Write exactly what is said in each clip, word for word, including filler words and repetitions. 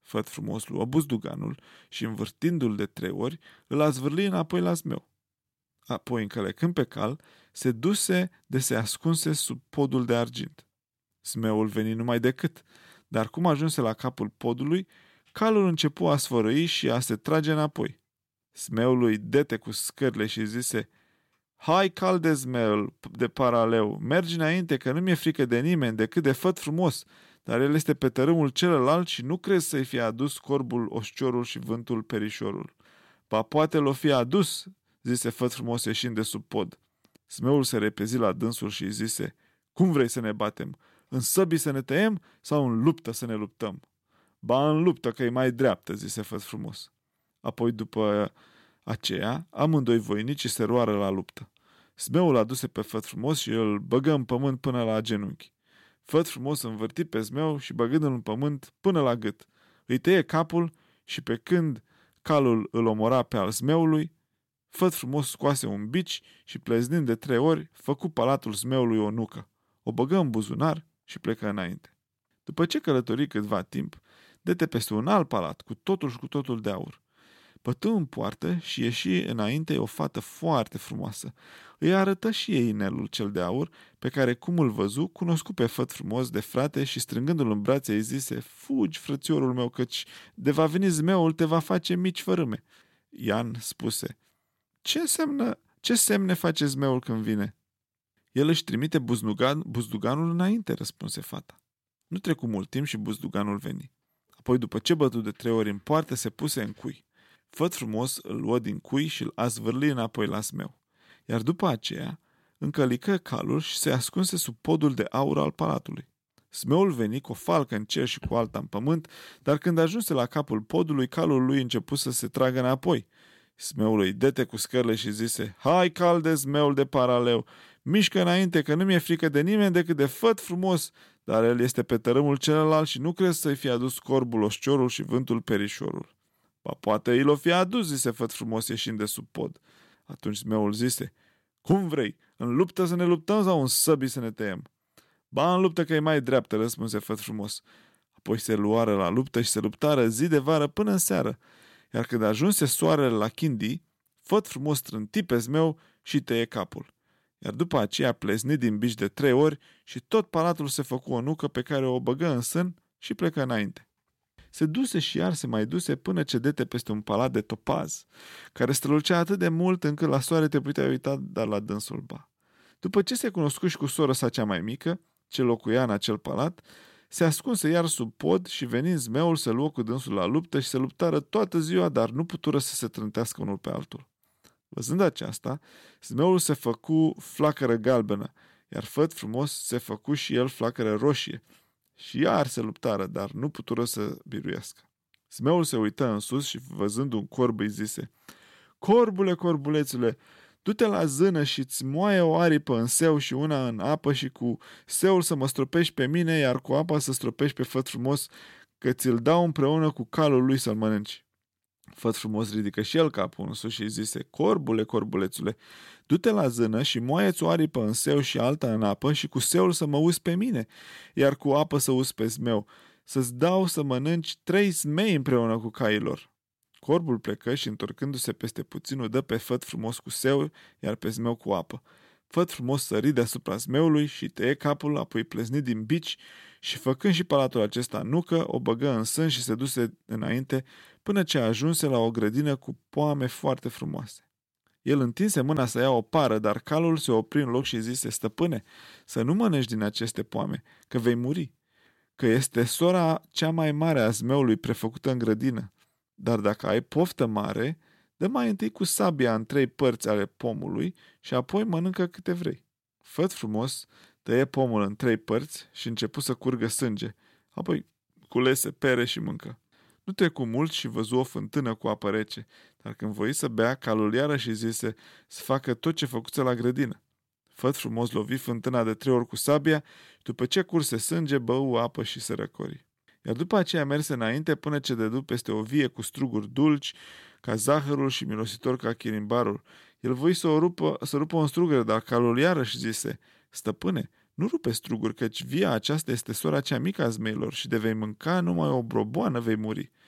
Făt frumos luă buzduganul și, învârtindu-l de trei ori, îl a zvârli înapoi la zmeu. Apoi, încălecând pe cal, se duse de se ascunse sub podul de argint. Zmeul veni numai decât, dar cum ajunse la capul podului, calul începu a sfărăi și a se trage înapoi. Zmeul îi dete cu scările și zise: "Hai, cal de zmeul de paraleu, mergi înainte, că nu mi-e frică de nimeni decât de Făt frumos, dar el este pe tărâmul celălalt și nu crezi să-i fie adus corbul, osciorul și vântul perișorul." "Ba poate l-o fi adus," zise Făt frumos ieșind de sub pod. Zmeul se repezi la dânsul și îi zise: "Cum vrei să ne batem? În săbii să ne tăiem sau în luptă să ne luptăm?" "Ba în luptă, că e mai dreaptă," zise Făt frumos. Apoi, după aceea, amândoi voinicii se roară la luptă. Zmeul a aduse pe Făt frumos și îl băgă în pământ până la genunchi. Făt frumos învârti pe zmeu și, băgându-l în pământ până la gât, îi tăie capul și, pe când calul îl omora pe al zmeului, Făt frumos scoase un bici și, pleznind de trei ori, făcu palatul zmeului o nucă, o băgă în buzunar și plecă înainte. După ce călători câtva timp, dete peste un alt palat, cu totul și cu totul de aur. Bătu în poartă și ieși înainte o fată foarte frumoasă. Îi arătă și ei inelul cel de aur, pe care, cum îl văzu, cunoscu pe Făt frumos de frate și, strângându-l în brațe, îi zise: "Fugi, frățiorul meu, căci de va veni zmeul, te va face mici fărâme." Ian spuse: Ce semnă, ce semne face zmeul când vine?" "El își trimite buzdugan, buzduganul înainte," răspunse fata. Nu trecu mult timp și buzduganul veni. Apoi, după ce bătu de trei ori în poartă, se puse în cui. Făt frumos îl luă din cui și îl a zvârli înapoi la zmeu. Iar după aceea, încălică calul și se ascunse sub podul de aur al palatului. Zmeul veni cu o falcă în cer și cu alta în pământ, dar când ajunse la capul podului, calul lui începu să se tragă înapoi. Zmeul îi dete cu scările și zise: "Hai, cal de zmeul de paraleu, mișcă înainte, că nu mi-e frică de nimeni decât de Făt frumos, dar el este pe tărâmul celălalt și nu crezi să-i fie adus corbul, osciorul și vântul perișorul." "Ba poate i l-o fi adus," zise Făt frumos ieșind de sub pod. Atunci zmeul zise: "Cum vrei? În luptă să ne luptăm sau în săbii să ne tăiem?" "Ba în luptă, că e mai dreaptă," răspunse Făt frumos. Apoi se luară la luptă și se luptară zi de vară până în seară. Iar când ajunse soarele la chindii, Făt frumos trânti pe zmeu și tăie capul. Iar după aceea plezni din bici de trei ori și tot palatul se făcu o nucă pe care o băgă în sân și plecă înainte. Se duse și iar se mai duse până ce dete peste un palat de topaz, care strălucea atât de mult încât la soare te puteai uita, dar la dânsul ba. După ce se cunoscu și cu sora sa cea mai mică, ce locuia în acel palat, se ascunse iar sub pod și, venind zmeul, se luă cu dânsul la luptă și se luptară toată ziua, dar nu putură să se trântească unul pe altul. Văzând aceasta, zmeul se făcu flacără galbenă, iar Făt frumos se făcu și el flacără roșie. Și iar se luptară, dar nu putură să biruiască. Zmeul se uită în sus și, văzând un corb, îi zise: "Corbule, corbulețule, du-te la zână și îți moaie o aripă în seu și una în apă și cu seul să mă stropești pe mine, iar cu apa să stropești pe Făt frumos, că ți-l dau împreună cu calul lui să-l mănânci." Făt frumos ridică și el capul în sus și îi zise: "Corbule, corbulețule, du-te la zână și moaie-ți o aripă în seu și alta în apă și cu seul să mă uzi pe mine, iar cu apă să uzi pe zmeu, să-ți dau să mănânci trei zmei împreună cu cailor." Corbul plecă și, întorcându-se peste puțin, o dă pe Făt frumos cu seu, iar pe zmeu cu apă. Făt frumos sări deasupra zmeului și tăie capul, apoi plezni din bici și, făcând și palatul acesta nucă, o băgă în sân și se duse înainte până ce ajunse la o grădină cu poame foarte frumoase. El întinse mâna să ia o pară, dar calul se opri în loc și zise: "Stăpâne, să nu mănânci din aceste poame, că vei muri, că este sora cea mai mare a zmeului prefăcută în grădină. Dar dacă ai poftă mare, dă mai întâi cu sabia în trei părți ale pomului și apoi mănâncă câte vrei." Făt frumos tăie pomul în trei părți și începu să curgă sânge, apoi culese pere și mâncă. Nu trecu mult și văzu o fântână cu apă rece, dar când voi să bea, calul iarăși zise să facă tot ce făcuse la grădină. Făt frumos lovi fântâna de trei ori cu sabia și, după ce curse sânge, bău apă și se răcori. Iar după aceea merse înainte până ce dădu peste o vie cu struguri dulci ca zahărul și mirositor ca chirimbarul. El voi să, o rupă, să rupă un strugăr, dar calul iarăși zise: "Stăpâne, nu rupe struguri, căci via aceasta este sora cea mică a zmeilor și de vei mânca numai o broboană vei muri."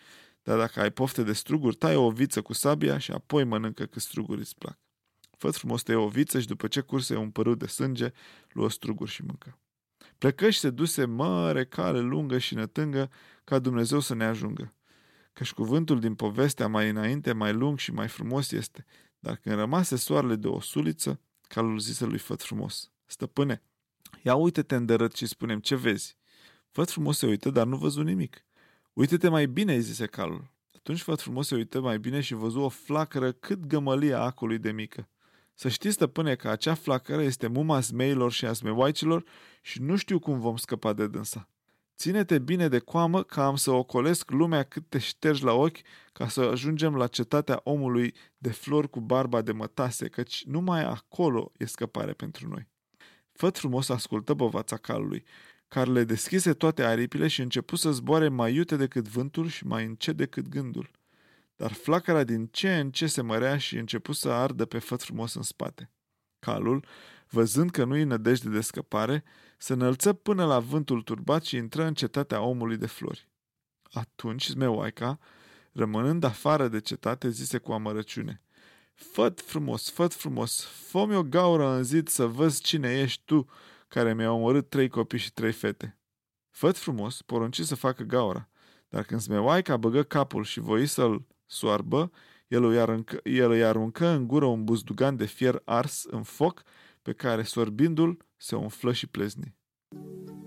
Dar dacă ai pofte de struguri, tai o viță cu sabia și apoi mănâncă cât strugurii îți plac. Fă frumos tăie o viță și după ce curse un părut de sânge, luă struguri și mâncă. Plecă și se duse mare cale lungă și nătângă ca Dumnezeu să ne ajungă. Căci cuvântul din povestea mai înainte, mai lung și mai frumos este. Dar când rămase soarele de o suliță, calul zise lui Făt frumos: Stăpâne, ia uite-te îndărât și spune-mi ce vezi. Făt frumos se uită, dar nu văzu nimic. Uite-te mai bine, îi zise calul. Atunci Făt frumos se uită mai bine și văzu o flacără cât gămălia acului de mică. Să știi, stăpâne, că acea flacără este muma zmeilor și a zmeoaicilor și nu știu cum vom scăpa de dânsa. Ține-te bine de coamă că am să ocolesc lumea cât te ștergi la ochi ca să ajungem la cetatea omului de flori cu barba de mătase, căci numai acolo e scăpare pentru noi. Făt frumos ascultă băvața calului, care le deschise toate aripile și începu să zboare mai iute decât vântul și mai încet decât gândul. Dar flacăra din ce în ce se mărea și începu să ardă pe Făt frumos în spate. Calul, văzând că nu-i nădejde de scăpare, se înălță până la vântul turbat și intră în cetatea omului de flori. Atunci zmeoaica, rămânând afară de cetate, zise cu amărăciune: Făt frumos, Făt frumos, fă-mi o gaură în zid să văz cine ești tu, care mi-a omorât trei copii și trei fete. Făt frumos porunci să facă gaura, dar când zmeoaica băgă capul și voi să-l soarbă, el îi, aruncă, el îi aruncă în gură un buzdugan de fier ars în foc, pe care, sorbindu-l, se umflă și plezni.